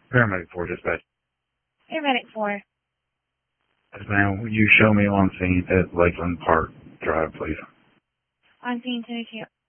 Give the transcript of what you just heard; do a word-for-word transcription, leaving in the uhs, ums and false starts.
Paramedic four, dispatch. Paramedic four. Yes, ma'am. Will you show me on scene at Lakeland Park Drive, please? On scene two two.